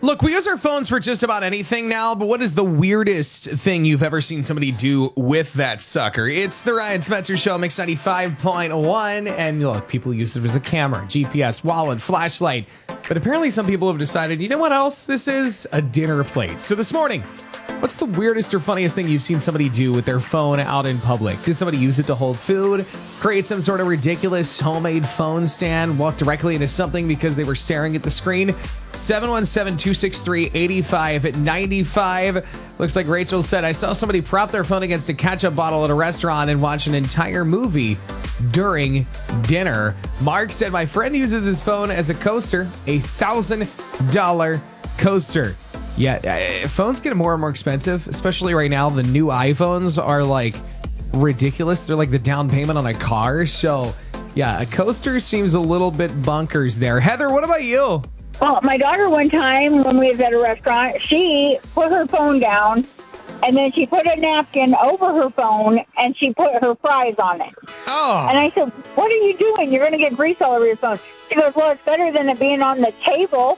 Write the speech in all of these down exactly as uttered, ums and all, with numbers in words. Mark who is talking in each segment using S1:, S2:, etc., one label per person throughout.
S1: Look, we use our phones for just about anything now, but what is the weirdest thing you've ever seen somebody do with that sucker? It's the Ryan Spencer Show, Mix ninety-five point one, and look, people use it as a camera, G P S, wallet, flashlight, but apparently some people have decided, you know what else this is? A dinner plate. So this morning, what's the weirdest or funniest thing you've seen somebody do with their phone out in public? Did somebody use it to hold food, create some sort of ridiculous homemade phone stand, walk directly into something because they were staring at the screen? seven one seven, two six three, eight five nine five. Looks like Rachel said, I saw somebody prop their phone against a ketchup bottle at a restaurant and watch an entire movie during dinner. Mark said, my friend uses his phone as a coaster, a thousand dollar coaster. Yeah, uh, phones get more and more expensive, especially right now. The new iPhones are like ridiculous. They're like the down payment on a car. So yeah, a coaster seems a little bit bunkers there. Heather, what about you?
S2: Well, my daughter one time when we was at a restaurant, she put her phone down and then she put a napkin over her phone and she put her fries on it.
S1: Oh.
S2: And I said, what are you doing? You're going to get grease all over your phone. She goes, well, it's better than it being on the table.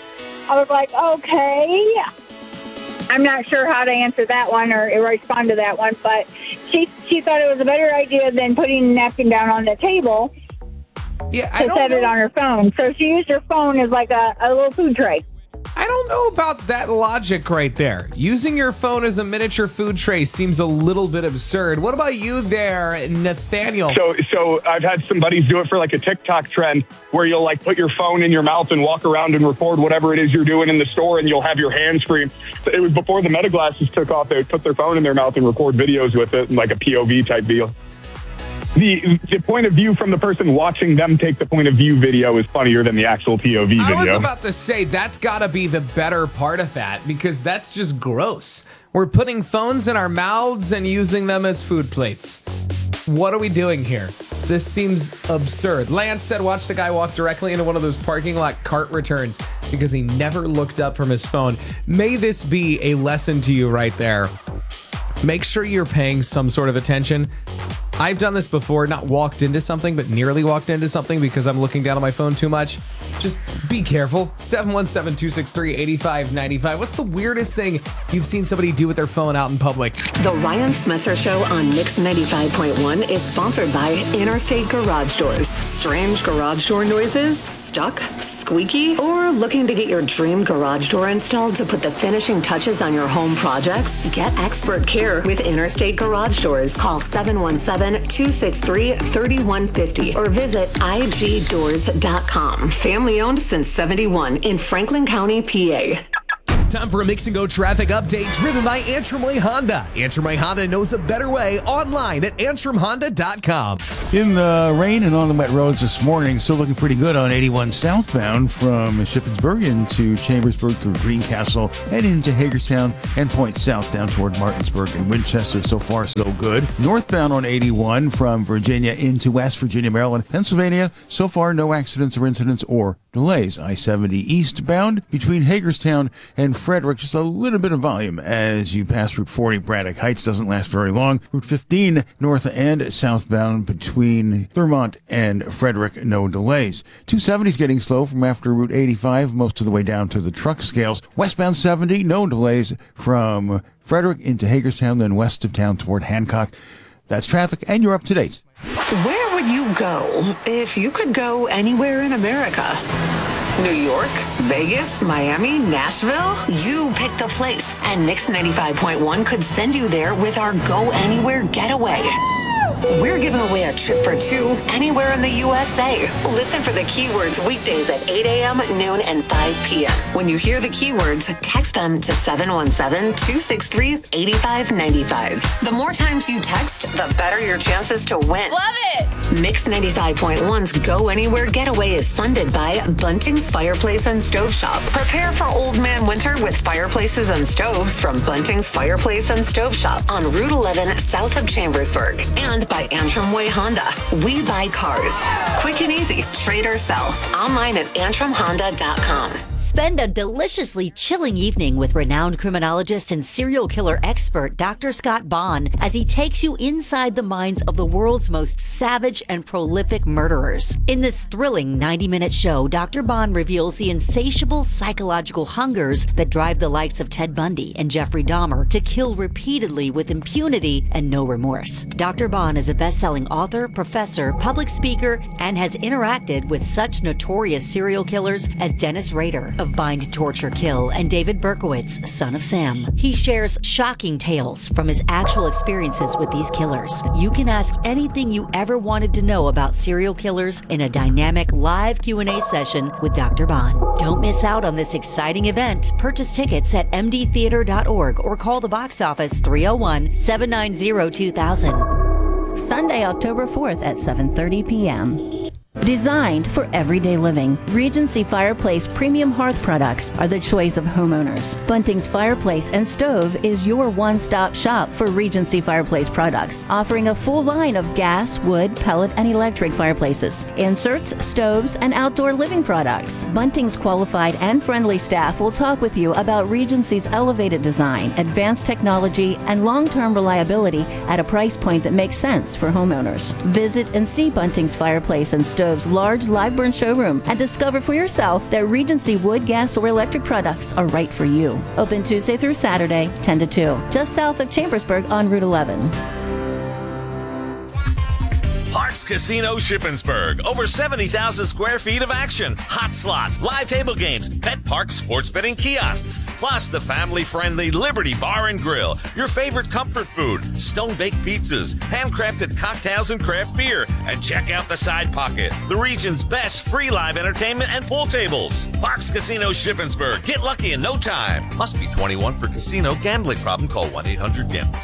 S2: I was like, okay. I'm not sure how to answer that one or respond to that one, but she she thought it was a better idea than putting a napkin down on the table.
S1: Yeah, I
S2: to
S1: don't
S2: set
S1: know.
S2: it on her phone. So she used her phone as like a, a little food tray.
S1: I don't know about that logic right there. Using your phone as a miniature food tray seems a little bit absurd. What about you there, Nathaniel?
S3: So, so I've had some buddies do it for like a TikTok trend where you'll like put your phone in your mouth and walk around and record whatever it is you're doing in the store, and you'll have your hands free. It was before the Meta glasses took off. They would put their phone in their mouth and record videos with it, like a P O V type deal. The, the point of view from the person watching them take the point of view video is funnier than the actual P O V video.
S1: I was about to say, that's got to be the better part of that, because that's just gross. We're putting phones in our mouths and using them as food plates. What are we doing here? This seems absurd. Lance said, watch the guy walk directly into one of those parking lot cart returns because he never looked up from his phone. May this be a lesson to you right there. Make sure you're paying some sort of attention. I've done this before, not walked into something, but nearly walked into something because I'm looking down at my phone too much. Just be careful. seven one seven, two six three, eight five nine five. What's the weirdest thing you've seen somebody do with their phone out in public?
S4: The Ryan Smetzer Show on Mix ninety-five point one is sponsored by Interstate Garage Doors. Strange garage door noises? Stuck? Squeaky? Or looking to get your dream garage door installed to put the finishing touches on your home projects? Get expert care with Interstate Garage Doors. Call seven one seven, two six three, three one five zero or visit I G doors dot com. Family owned since seventy-one in Franklin County, P A.
S5: Time for a Mix and Go traffic update driven by Antrim Way Honda. Antrim Way Honda knows a better way online at antrim honda dot com.
S6: In the rain and on the wet roads this morning, still looking pretty good on eighty-one southbound from Shippensburg into Chambersburg through Greencastle and into Hagerstown and point south down toward Martinsburg and Winchester. So far, so good. Northbound on eighty-one from Virginia into West Virginia, Maryland, Pennsylvania. So far, no accidents or incidents or delays. I seventy eastbound between Hagerstown and Frederick, just a little bit of volume as you pass Route forty. Braddock Heights doesn't last very long. Route fifteen north and southbound between Thurmont and Frederick, no delays. two seventy is getting slow from after Route eighty-five, most of the way down to the truck scales. Westbound seventy, no delays from Frederick into Hagerstown, then west of town toward Hancock. That's traffic, and you're up to date.
S4: Where would you go if you could go anywhere in America? New York, Vegas, Miami, Nashville? You picked a place, and Mix ninety-five point one could send you there with our Go Anywhere Getaway. We're giving away a trip for two anywhere in the U S A. Listen for the keywords weekdays at eight a.m., noon, and five p.m. When you hear the keywords, text them to seven one seven, two six three, eight five nine five. The more times you text, the better your chances to win.
S7: Love it!
S4: Mix ninety-five point one's Go Anywhere Getaway is funded by Bunting's Fireplace and Stove Shop. Prepare for old man winter with fireplaces and stoves from Bunting's Fireplace and Stove Shop on Route eleven south of Chambersburg. And by Antrim Way Honda. We buy cars. Quick and easy. Trade or sell. Online at antrim honda dot com.
S7: Spend a deliciously chilling evening with renowned criminologist and serial killer expert Doctor Scott Bond as he takes you inside the minds of the world's most savage and prolific murderers. In this thrilling ninety-minute show, Doctor Bond reveals the insatiable psychological hungers that drive the likes of Ted Bundy and Jeffrey Dahmer to kill repeatedly with impunity and no remorse. Doctor Bond is a best-selling author, professor, public speaker, and has interacted with such notorious serial killers as Dennis Rader of Bind, Torture, Kill, and David Berkowitz, Son of Sam. He shares shocking tales from his actual experiences with these killers. You can ask anything you ever wanted to know about serial killers in a dynamic live Q and A session with Doctor Bond. Don't miss out on this exciting event. Purchase tickets at m d theater dot org or call the box office three oh one, seven nine zero, two thousand.
S8: Sunday, October fourth at seven thirty p.m. Designed for everyday living, Regency Fireplace Premium Hearth products are the choice of homeowners. Bunting's Fireplace and Stove is your one-stop shop for Regency Fireplace products, offering a full line of gas, wood, pellet, and electric fireplaces, inserts, stoves, and outdoor living products. Bunting's qualified and friendly staff will talk with you about Regency's elevated design, advanced technology, and long-term reliability at a price point that makes sense for homeowners. Visit and see Bunting's Fireplace and Stove large live burn showroom and discover for yourself that Regency wood, gas, or electric products are right for you. Open Tuesday through Saturday, ten to two, just south of Chambersburg on Route eleven.
S9: Parks Casino Shippensburg. Over seventy thousand square feet of action. Hot slots, live table games, pet park, sports betting kiosks. Plus the family-friendly Liberty Bar and Grill. Your favorite comfort food, stone-baked pizzas, handcrafted cocktails and craft beer. And check out the Side Pocket, the region's best free live entertainment and pool tables. Parks Casino Shippensburg. Get lucky in no time. Must be twenty-one for casino. Gambling problem? Call one eight hundred gamble.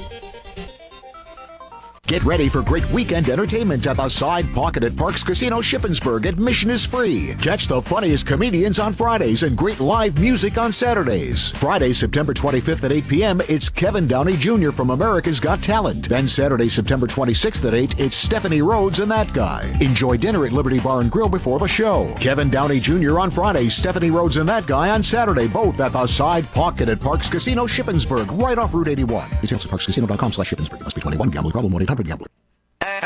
S10: Get ready for great weekend entertainment at the Side Pocket at Parks Casino Shippensburg. Admission is free. Catch the funniest comedians on Fridays and great live music on Saturdays. Friday, September twenty-fifth at eight p.m., it's Kevin Downey Junior from America's Got Talent. Then Saturday, September twenty-sixth at eight, it's Stephanie Rhodes and That Guy. Enjoy dinner at Liberty Bar and Grill before the show. Kevin Downey Junior on Friday, Stephanie Rhodes and That Guy on Saturday, both at the Side Pocket at Parks Casino Shippensburg, right off Route eighty-one. Details at parks casino dot com slash Shippensburg. Must be twenty-one. Gambling problem? one eight hundred gambler.